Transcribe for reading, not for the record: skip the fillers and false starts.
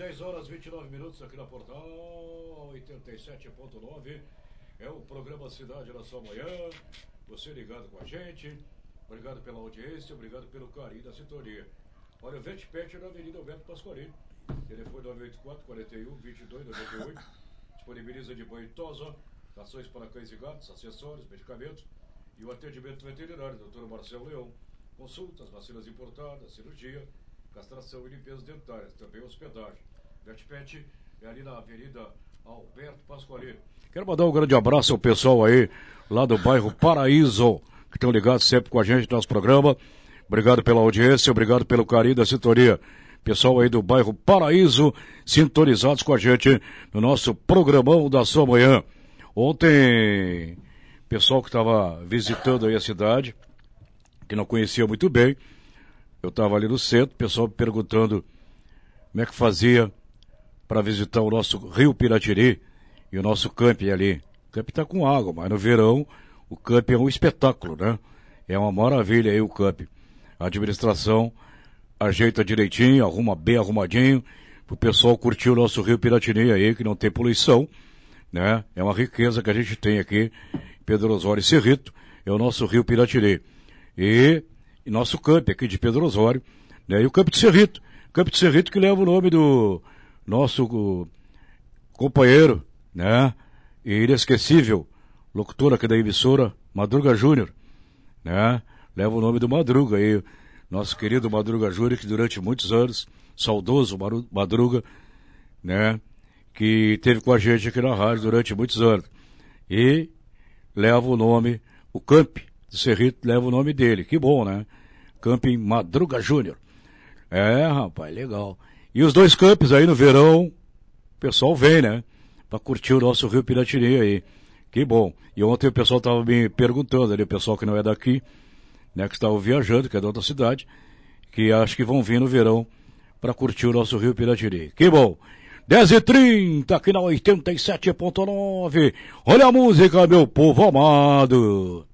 10 horas 29 minutos aqui na Portal 87.9. É o programa Cidade na Sua Manhã. Você ligado com a gente. Obrigado pela audiência, obrigado pelo carinho da sintonia. Olha, o VetPet na Avenida Alberto Pasqualini. Telefone 984 41 22 98. Disponibiliza de banho e tosa, rações para cães e gatos, acessórios, medicamentos e o atendimento veterinário. Dr. Marcelo Leão. Consultas, vacinas importadas, cirurgia, castração e limpeza dentárias, também hospedagem. VetPet é ali na Avenida Alberto Pasqualini. Quero mandar um grande abraço ao pessoal aí, lá do bairro Paraíso, que estão ligados sempre com a gente no nosso programa. Obrigado pela audiência, obrigado pelo carinho da sintonia. Pessoal aí do bairro Paraíso, sintonizados com a gente no nosso programão da sua manhã. Ontem, pessoal que estava visitando aí a cidade, que não conhecia muito bem, eu estava ali no centro, o pessoal me perguntando como é que fazia para visitar o nosso Rio Piratiri e o nosso camping ali. O camping está com água, mas no verão o camping é um espetáculo, né? É uma maravilha aí o camping. A administração ajeita direitinho, arruma bem arrumadinho, pro pessoal curtir o nosso Rio Piratini aí, que não tem poluição, né? É uma riqueza que a gente tem aqui, Pedro Osório e Cerrito, é o nosso Rio Piratini. E nosso camping aqui de Pedro Osório, né? E o Campo de Cerrito. Campo de Cerrito que leva o nome do nosso companheiro, né? E inesquecível, locutor aqui da emissora, Madruga Júnior, né? Leva o nome do Madruga aí, nosso querido Madruga Júnior, que durante muitos anos, saudoso Madruga, né? Que esteve com a gente aqui na rádio durante muitos anos. E leva o nome, o Camp de Cerrito leva o nome dele. Que bom, né? Camping Madruga Júnior. É, rapaz, legal. E os dois campos aí no verão, o pessoal vem, né? Pra curtir o nosso Rio Piratini aí. Que bom. E ontem o pessoal tava me perguntando ali, o pessoal que não é daqui, né? Que estava viajando, que é da outra cidade, que acho que vão vir no verão pra curtir o nosso Rio Piratini. Que bom. 10h30 aqui na 87.9. Olha a música, meu povo amado.